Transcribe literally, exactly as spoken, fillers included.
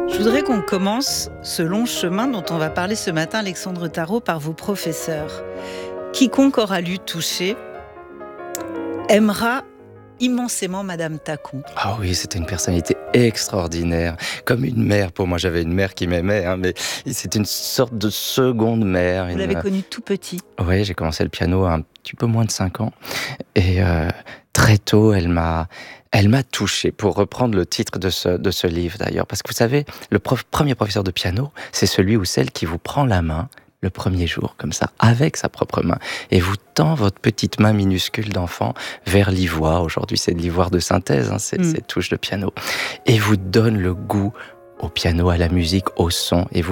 Je voudrais qu'on commence ce long chemin dont on va parler ce matin, Alexandre Tarot, par vos professeurs. Quiconque aura lu Touché aimera immensément Madame Tacon. Ah oui, c'était une personnalité extraordinaire, comme une mère. Pour moi, j'avais une mère qui m'aimait, hein, mais c'était une sorte de seconde mère. Vous une... l'avez connue tout petit. Oui, j'ai commencé le piano à un petit peu moins de cinq ans. Et euh, très tôt, elle m'a, elle m'a touché, pour reprendre le titre de ce, de ce livre d'ailleurs. Parce que vous savez, le prof, premier professeur de piano, c'est celui ou celle qui vous prend la main le premier jour, comme ça, avec sa propre main, et vous tend votre petite main minuscule d'enfant vers l'ivoire. Aujourd'hui, c'est de l'ivoire de synthèse, hein, ces, mm. ces touches de piano. Et vous donne le goût au piano, à la musique, au son, et vous